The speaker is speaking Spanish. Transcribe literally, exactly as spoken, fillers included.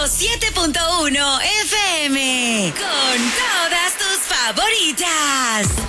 siete punto uno F M. Con todas tus favoritas.